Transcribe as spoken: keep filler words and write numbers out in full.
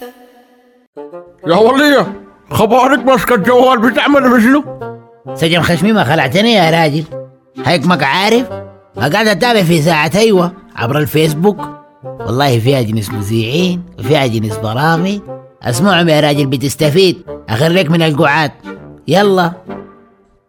يا ولية خبارك ماسكة الجوال بتعمل بشنو؟ سجن خشمي ما خلعتني يا راجل، هيك ما عارف. ما قاعد اتابع في ساعة ايوه عبر الفيسبوك، والله فيها جنس مذيعين وفيها جنس برامج، اسمعهم يا راجل بتستفيد، اخرك من القعاد. يلا